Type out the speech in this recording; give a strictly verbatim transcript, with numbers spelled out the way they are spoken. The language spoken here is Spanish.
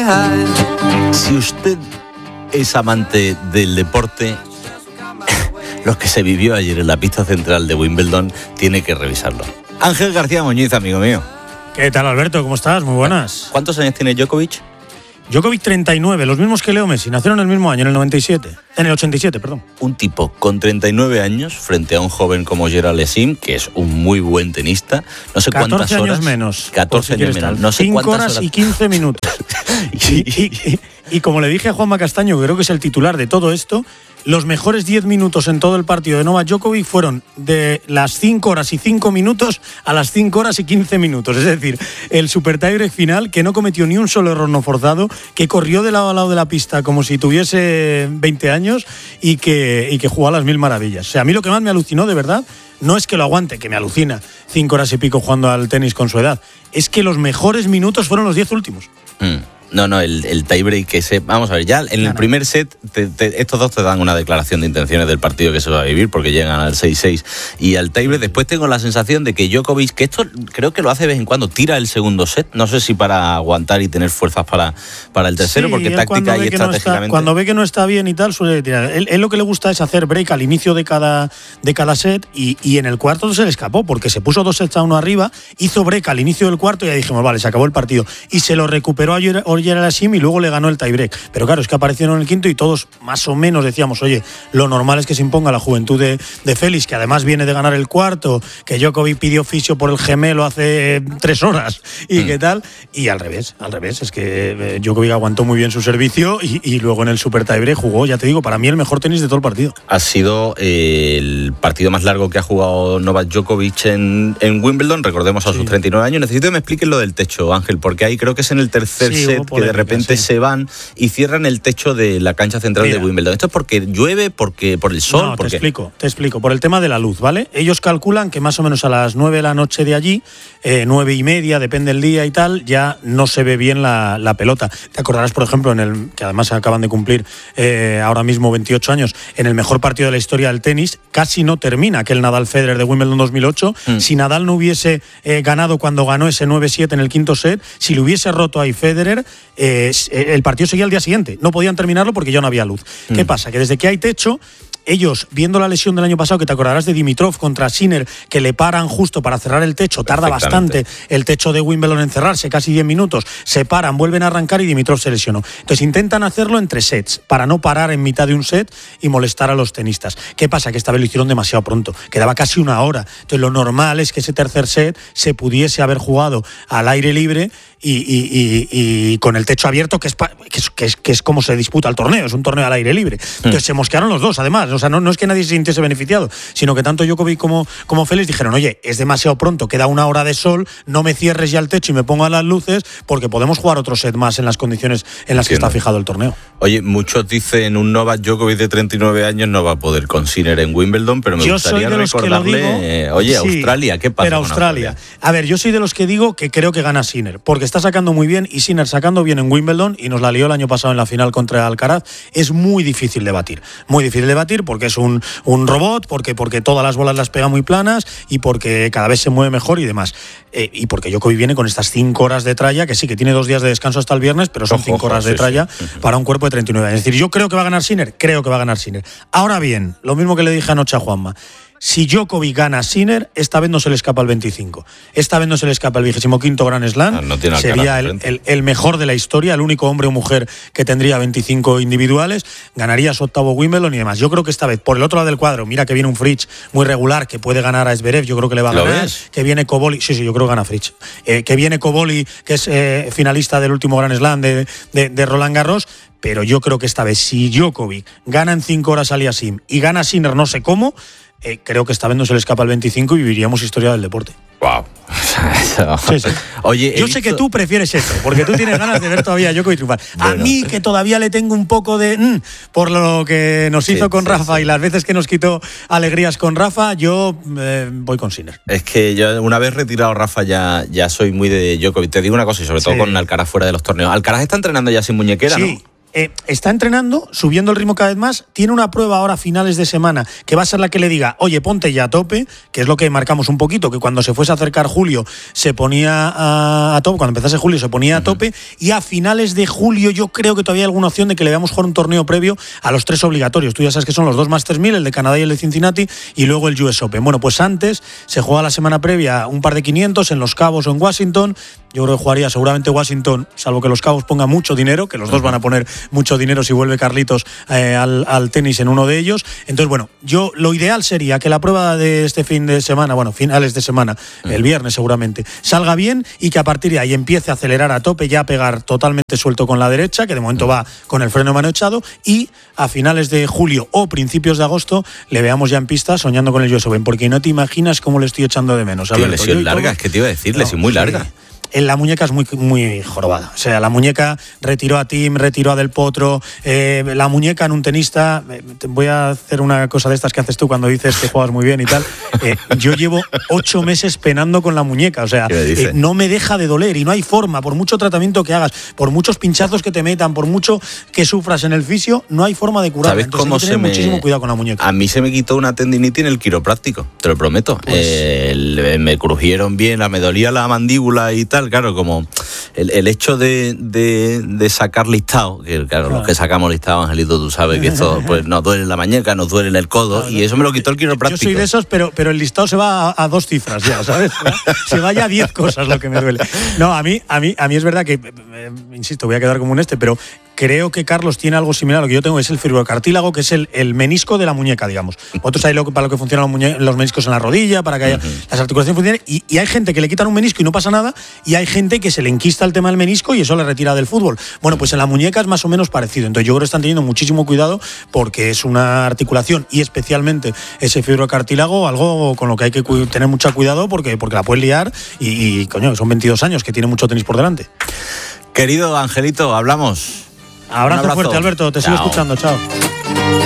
Si usted es amante del deporte, lo que se vivió ayer en la pista central de Wimbledon tiene que revisarlo. Ángel García Muñiz, amigo mío. ¿Qué tal, Alberto? ¿Cómo estás? Muy buenas. ¿Cuántos años tiene Djokovic? Djokovic treinta y nueve, los mismos que Leo Messi. Nacieron en el mismo año, en el noventa y siete. En el ochenta y siete, perdón. Un tipo con treinta y nueve años frente a un joven como Gerald Yassim, que es un muy buen tenista. No sé cuántas horas. catorce años menos. catorce años menos. No sé cinco horas, horas y quince minutos. y, y, y, y como le dije a Juanma Castaño, que creo que es el titular de todo esto, los mejores diez minutos en todo el partido de Novak Djokovic fueron de las cinco horas y cinco minutos a las cinco horas y quince minutos. Es decir, el super tiebreak final, que no cometió ni un solo error no forzado, que corrió de lado a lado de la pista como si tuviese veinte años y que, y que jugó a las mil maravillas. O sea, a mí lo que más me alucinó, de verdad, no es que lo aguante, que me alucina cinco horas y pico jugando al tenis con su edad, es que los mejores minutos fueron los diez últimos. Mm. No, no, el, el tiebreak ese... Vamos a ver, ya en claro. El primer set, te, te, estos dos te dan una declaración de intenciones del partido que se va a vivir, porque llegan al seis seis y al tiebreak. Después tengo la sensación de que Djokovic, que esto creo que lo hace de vez en cuando, tira el segundo set. No sé si para aguantar y tener fuerzas para, para el tercero, sí, porque táctica y estratégicamente... No está, cuando ve que no está bien y tal, suele tirar. Él, él lo que le gusta es hacer break al inicio de cada, de cada set y, y en el cuarto se le escapó, porque se puso dos sets a uno arriba, hizo break al inicio del cuarto y ya dijimos, vale, se acabó el partido. Y se lo recuperó a Gerald Yassim y luego le ganó el tiebreak. Pero claro, es que aparecieron en el quinto y todos más o menos decíamos, oye, lo normal es que se imponga la juventud de, de Félix, que además viene de ganar el cuarto, que Djokovic pidió fisio por el gemelo hace tres horas y mm. qué tal, y al revés, al revés, es que eh, Djokovic aguantó muy bien su servicio y, y luego en el super tiebreak jugó, ya te digo, para mí el mejor tenis de todo el partido. Ha sido eh, el partido más largo que ha jugado Novak Djokovic en, en Wimbledon, recordemos a sí. sus treinta y nueve años. Necesito que me expliques lo del techo, Ángel, porque ahí creo que es en el tercer sí, set que de repente sí. se van y cierran el techo de la cancha central Mira, de Wimbledon. ¿Esto es porque llueve, porque por el sol? No, ¿por te qué? explico, te explico. Por el tema de la luz, ¿vale? Ellos calculan que más o menos a las nueve de la noche de allí, eh, nueve y media, depende del día y tal, ya no se ve bien la, la pelota. Te acordarás, por ejemplo, en el que además acaban de cumplir eh, ahora mismo veintiocho años, en el mejor partido de la historia del tenis, casi no termina aquel Nadal-Federer de Wimbledon dos mil ocho. Mm. Si Nadal no hubiese eh, ganado cuando ganó ese nueve siete en el quinto set, si lo hubiese roto ahí Federer, eh, el partido seguía al día siguiente. No podían terminarlo porque ya no había luz. Mm. ¿Qué pasa? Que desde que hay techo, ellos, viendo la lesión del año pasado, que te acordarás de Dimitrov contra Sinner, que le paran justo para cerrar el techo, tarda bastante el techo de Wimbledon en cerrarse, casi diez minutos, se paran, vuelven a arrancar y Dimitrov se lesionó. Entonces intentan hacerlo entre sets, para no parar en mitad de un set y molestar a los tenistas. ¿Qué pasa? Que esta vez lo hicieron demasiado pronto, quedaba casi una hora. Entonces lo normal es que ese tercer set se pudiese haber jugado al aire libre y, y, y, y con el techo abierto, que es, pa, que, es, que, es, que es como se disputa el torneo, es un torneo al aire libre. Entonces mm. se mosquearon los dos, además. O sea, no, no es que nadie se sintiese beneficiado, sino que tanto Djokovic como, como Félix dijeron, oye, es demasiado pronto, queda una hora de sol, no me cierres ya el techo y me pongan las luces, porque podemos jugar otro set más en las condiciones en las Entiendo. que está fijado el torneo. Oye, muchos dicen, un Novak Djokovic de treinta y nueve años no va a poder con Sinner en Wimbledon, pero me yo gustaría recordarle, digo, eh, oye, sí, Australia, ¿qué pasa pero con Australia? Australia? A ver, yo soy de los que digo que creo que gana Sinner, porque está sacando muy bien y Sinner sacando bien en Wimbledon y nos la lió el año pasado en la final contra Alcaraz. Es muy difícil de batir, muy difícil de batir porque es un un robot, porque, porque todas las bolas las pega muy planas y porque cada vez se mueve mejor y demás. Eh, y porque Djokovic viene con estas cinco horas de tralla, que sí, que tiene dos días de descanso hasta el viernes, pero son ojo, cinco horas ojo, de sí, tralla sí. para un cuerpo de treinta y nueve años. Es decir, yo creo que va a ganar Sinner, creo que va a ganar Sinner. Ahora bien, lo mismo que le dije anoche a Juanma, si Djokovic gana a Sinner, esta vez no se le escapa el veinticinco. Esta vez no se le escapa el vigésimo quinto Grand Slam. No, no sería el, el, el mejor de la historia, el único hombre o mujer que tendría veinticinco individuales. Ganaría su octavo Wimbledon y demás. Yo creo que esta vez, por el otro lado del cuadro, mira que viene un Fritz muy regular que puede ganar a Zverev, yo creo que le va a ganar. ¿Ves? Que viene Koboli, sí, sí, yo creo que gana Fritz. Eh, que viene Koboli, que es eh, finalista del último Grand Slam de, de, de Roland Garros. Pero yo creo que esta vez, si Djokovic gana en cinco horas a Yassim y gana Sinner no sé cómo, Eh, creo que esta vez no se le escapa el veinticinco y viviríamos historia del deporte. Wow. Sí, sí. Oye, yo visto... sé que tú prefieres esto, porque tú tienes ganas de ver todavía a Djokovic triunfar. A bueno. mí, que todavía le tengo un poco de mmm, por lo que nos hizo sí, con sí, Rafa sí. y las veces que nos quitó alegrías con Rafa, yo eh, voy con Sinner. Es que yo una vez retirado Rafa ya, ya soy muy de Djokovic. Te digo una cosa, y sobre todo sí. con Alcaraz fuera de los torneos. Alcaraz está entrenando ya sin muñequera, sí. ¿no? Eh, está entrenando, subiendo el ritmo cada vez más, tiene una prueba ahora a finales de semana que va a ser la que le diga, oye, ponte ya a tope, que es lo que marcamos un poquito, que cuando se fuese a acercar julio se ponía a, a tope, cuando empezase julio se ponía a tope, y a finales de julio yo creo que todavía hay alguna opción de que le veamos jugar un torneo previo a los tres obligatorios. Tú ya sabes que son los dos Masters mil, el de Canadá y el de Cincinnati, y luego el U S Open. Bueno, pues antes se juega la semana previa un par de quinientos en Los Cabos o en Washington. Yo creo que jugaría seguramente Washington, salvo que Los Cabos ponga mucho dinero, que los dos van a poner mucho dinero si vuelve Carlitos eh, al, al tenis en uno de ellos. Entonces, bueno, yo lo ideal sería que la prueba de este fin de semana, bueno, finales de semana, uh-huh. el viernes seguramente, salga bien y que a partir de ahí empiece a acelerar a tope, ya a pegar totalmente suelto con la derecha, que de momento uh-huh. va con el freno de mano echado, y a finales de julio o principios de agosto le veamos ya en pista soñando con el U S Open, porque no te imaginas cómo le estoy echando de menos. Qué lesión larga, es que te iba a decir, no, lesión muy larga. Sí. En la muñeca es muy, muy jorobada. O sea, la muñeca retiró a Tim, retiró a Del Potro. Eh, la muñeca en un tenista. Eh, voy a hacer una cosa de estas que haces tú cuando dices que juegas muy bien y tal. Eh, yo llevo ocho meses penando con la muñeca. O sea, eh, no me deja de doler y no hay forma. Por mucho tratamiento que hagas, por muchos pinchazos que te metan, por mucho que sufras en el fisio, no hay forma de curarla. ¿Sabes Entonces cómo hay que tener se me... muchísimo cuidado con la muñeca. A mí se me quitó una tendinitis en el quiropráctico, te lo prometo. Pues... Eh, me crujieron bien, me dolía la mandíbula y tal. Claro, como el, el hecho de, de, de sacar listado, que claro, claro, los que sacamos listado, Angelito, tú sabes que esto pues nos duele en la muñeca, nos duele en el codo, claro, y eso me lo quitó el quiropráctico. Yo soy de esos, pero, pero el listado se va a, a dos cifras ya, ¿sabes? Se va ya a diez cosas lo que me duele. No, a mí, a mí, a mí es verdad que, eh, insisto, voy a quedar como un este, pero creo que Carlos tiene algo similar a lo que yo tengo, es el fibrocartílago, que es el, el menisco de la muñeca, digamos. Otros hay lo, para lo que funcionan los, muñe- los meniscos en la rodilla, para que haya, uh-huh. las articulaciones funcionen, y, y hay gente que le quitan un menisco y no pasa nada, y hay gente que se le enquista el tema del menisco y eso le retira del fútbol. Bueno, pues en la muñeca es más o menos parecido. Entonces yo creo que están teniendo muchísimo cuidado porque es una articulación, y especialmente ese fibrocartílago, algo con lo que hay que cu- tener mucho cuidado porque, porque la puedes liar y, y, coño, son veintidós años, que tiene mucho tenis por delante. Querido Angelito, hablamos. Abrazo, abrazo fuerte, Alberto. Te chao. Sigo escuchando. Chao.